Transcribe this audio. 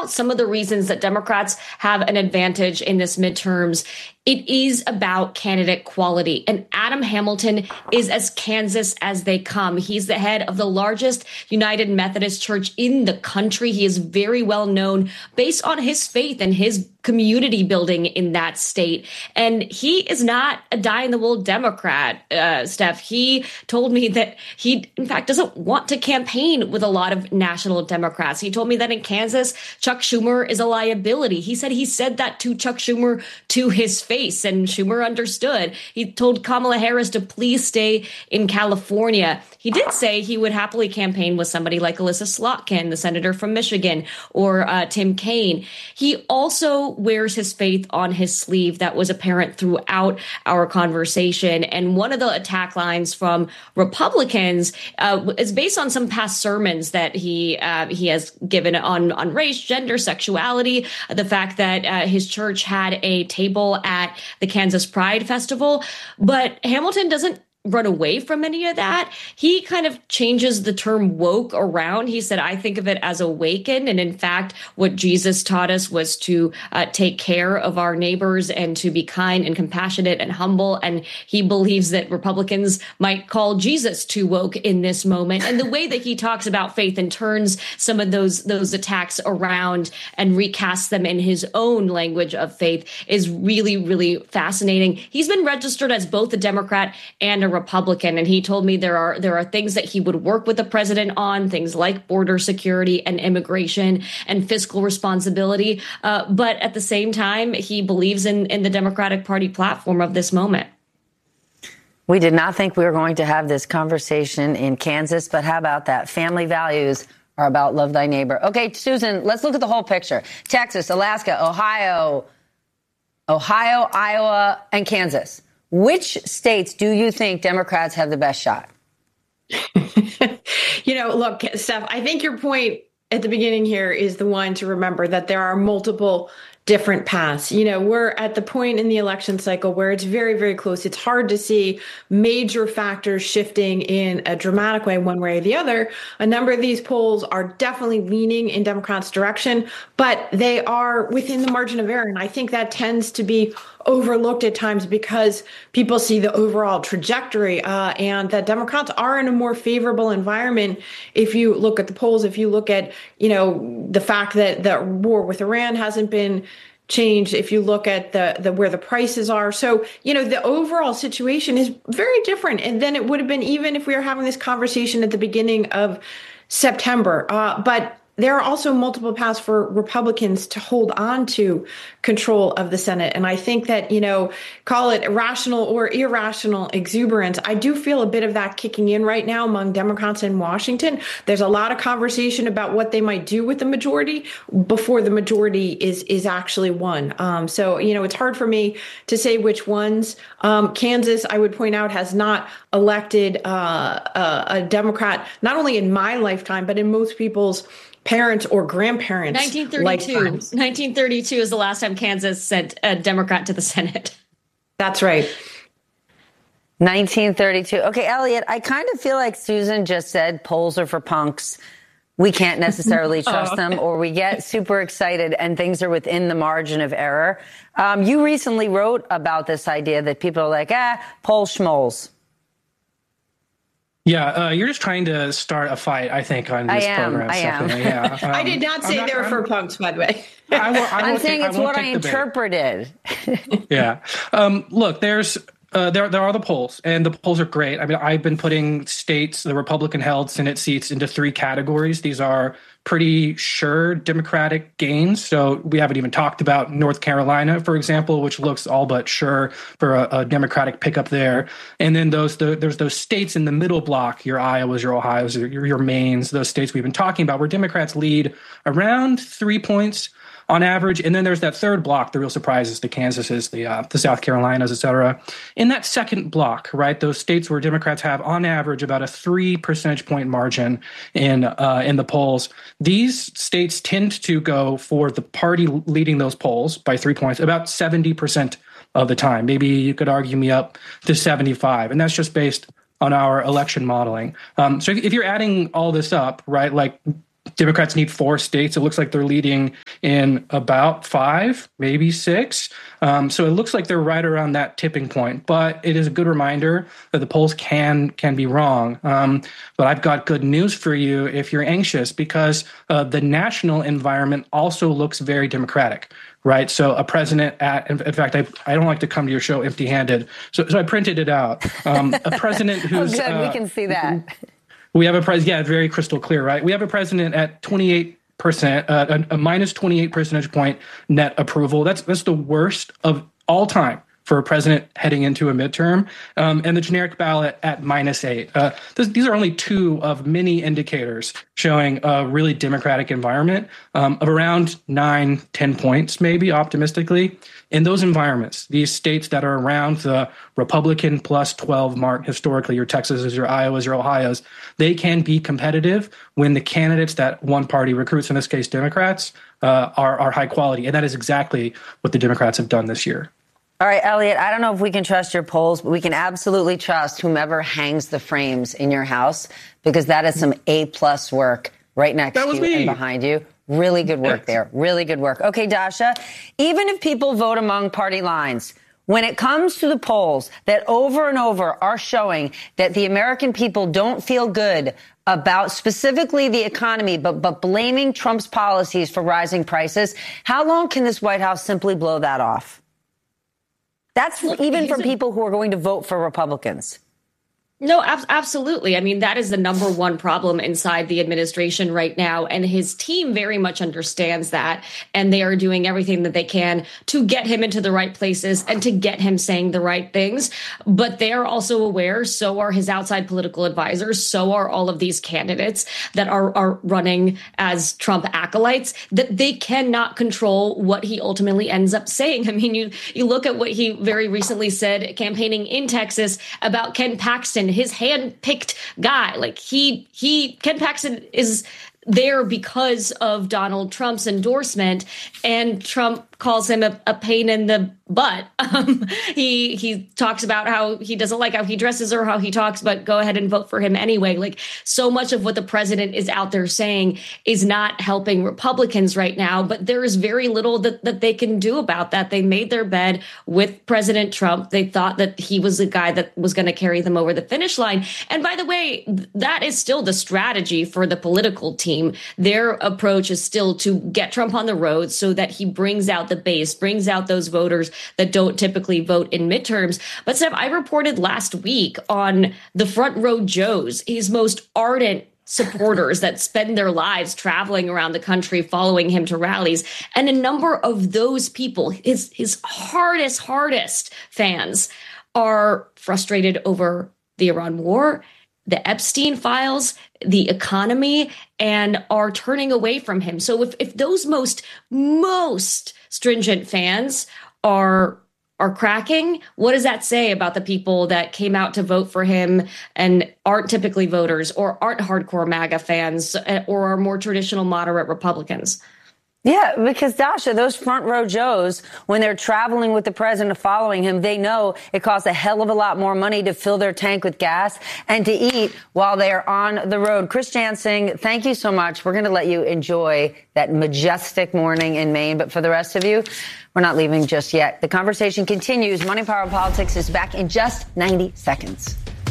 about some of the reasons that Democrats have an advantage in this midterms, it is about candidate quality. And Adam Hamilton is as Kansas as they come. He's the head of the largest United Methodist Church in the country. He is very well known based on his faith and his community building in that state. And he is not a dyed-in-the-wool Democrat, Steph. He told me that he, in fact, doesn't want to campaign with a lot of national Democrats. He told me that in Kansas, Chuck Schumer is a liability. He said that to Chuck Schumer to his face, and Schumer understood. He told Kamala Harris to please stay in California. He did say he would happily campaign with somebody like Alyssa Slotkin, the senator from Michigan, or Tim Kaine. He also wears his faith on his sleeve. That was apparent throughout our conversation. And one of the attack lines from Republicans is based on some past sermons that he has given on race, gender, sexuality, the fact that his church had a table at the Kansas Pride Festival. But Hamilton doesn't run away from any of that. He kind of changes the term woke around. He said, I think of it as awaken. And in fact, what Jesus taught us was to take care of our neighbors and to be kind and compassionate and humble. And he believes that Republicans might call Jesus too woke in this moment. And the way that he talks about faith and turns some of those attacks around and recasts them in his own language of faith is really, really fascinating. He's been registered as both a Democrat and a Republican, and he told me there are things that he would work with the president on, things like border security and immigration and fiscal responsibility. But at the same time, he believes in the Democratic Party platform of this moment. We did not think we were going to have this conversation in Kansas, but how about that? Family values are about love thy neighbor. Okay, Susan, let's look at the whole picture. Texas, Alaska, Ohio, Iowa, and Kansas. Which states do you think Democrats have the best shot? Look, Steph, I think your point at the beginning here is the one to remember, that there are multiple different paths. We're at the point in the election cycle where it's very, very close. It's hard to see major factors shifting in a dramatic way, one way or the other. A number of these polls are definitely leaning in Democrats' direction, but they are within the margin of error. And I think that tends to be overlooked at times because people see the overall trajectory and that Democrats are in a more favorable environment. If you look at the polls, if you look at, the fact that the war with Iran hasn't been changed, if you look at the where the prices are. So, the overall situation is very different. And then it would have been even if we were having this conversation at the beginning of September. But there are also multiple paths for Republicans to hold on to control of the Senate. And I think that, call it rational or irrational exuberance. I do feel a bit of that kicking in right now among Democrats in Washington. There's a lot of conversation about what they might do with the majority before the majority is actually won. So, it's hard for me to say which ones. Kansas, I would point out, has not elected a Democrat, not only in my lifetime, but in most people's parents or grandparents. 1932 is the last time Kansas sent a Democrat to the Senate. That's right. 1932. Okay, Elliot, I kind of feel like Susan just said polls are for punks. We can't necessarily trust them, or we get super excited and things are within the margin of error. You recently wrote about this idea that people are like, poll schmoles. Yeah, you're just trying to start a fight, I think, on this program. I am. Yeah, I did not say they were for punks, by the way. I'm saying it's what I interpreted. Yeah. Look, there are the polls, and the polls are great. I mean, I've been putting states, the Republican-held Senate seats, into three categories. These are pretty sure Democratic gains. So we haven't even talked about North Carolina, for example, which looks all but sure for a Democratic pickup there. And then there's those states in the middle block, your Iowas, your Ohios, your Maines, those states we've been talking about, where Democrats lead around 3 points on average. And then there's that third block, the real surprises, the Kansases, the South Carolinas, et cetera. In that second block, right, those states where Democrats have on average about a 3 percentage point margin in the polls, these states tend to go for the party leading those polls by 3 points about 70% of the time. Maybe you could argue me up to 75. And that's just based on our election modeling. So if you're adding all this up, right, like Democrats need 4 states. It looks like they're leading in about 5, maybe 6. So it looks like they're right around that tipping point. But it is a good reminder that the polls can be wrong. But I've got good news for you if you're anxious, because the national environment also looks very Democratic. Right. So a president in fact, I don't like to come to your show empty handed. So I printed it out. A president who's. Oh, good. We can see that. We have a president. Yeah, very crystal clear. Right. We have a president at 28%, a minus 28 percentage point net approval. That's the worst of all time for a president heading into a midterm, and the generic ballot at -8. These are only 2 of many indicators showing a really Democratic environment of around 9-10 points, maybe optimistically. In those environments, these states that are around the Republican plus 12 mark, historically, your Texas, your Iowas, your Ohio's, they can be competitive when the candidates that one party recruits, in this case Democrats, are high quality. And that is exactly what the Democrats have done this year. All right, Elliot, I don't know if we can trust your polls, but we can absolutely trust whomever hangs the frames in your house, because that is some A-plus work right next to you and behind you. Really good work there. Really good work. Okay, Dasha, even if people vote among party lines, when it comes to the polls that over and over are showing that the American people don't feel good about specifically the economy, but blaming Trump's policies for rising prices, how long can this White House simply blow that off? That's even from people who are going to vote for Republicans. No, absolutely. I mean, that is the number one problem inside the administration right now. And his team very much understands that. And they are doing everything that they can to get him into the right places and to get him saying the right things. But they are also aware, so are his outside political advisors, so are all of these candidates that are running as Trump acolytes, that they cannot control what he ultimately ends up saying. I mean, you look at what he very recently said campaigning in Texas about Ken Paxton, his hand-picked guy. Like Ken Paxton is there because of Donald Trump's endorsement, and Trump calls him a pain in the butt. He talks about how he doesn't like how he dresses or how he talks, but go ahead and vote for him anyway. Like, so much of what the president is out there saying is not helping Republicans right now, but there is very little that they can do about that. They made their bed with President Trump. They thought that he was the guy that was going to carry them over the finish line. And by the way, that is still the strategy for the political team. Their approach is still to get Trump on the road so that he brings out the base, brings out those voters that don't typically vote in midterms. But Steph, I reported last week on the Front Row Joes, his most ardent supporters that spend their lives traveling around the country following him to rallies. And a number of those people, his hardest fans, are frustrated over the Iran war, the Epstein files, the economy, and are turning away from him. So if those most stringent fans are cracking, what does that say about the people that came out to vote for him and aren't typically voters or aren't hardcore MAGA fans or are more traditional moderate Republicans? Yeah, because Dasha, those Front Row Joes, when they're traveling with the president following him, they know it costs a hell of a lot more money to fill their tank with gas and to eat while they're on the road. Chris Jansing, thank you so much. We're going to let you enjoy that majestic morning in Maine. But for the rest of you, we're not leaving just yet. The conversation continues. Money, Power, Politics is back in just 90 seconds.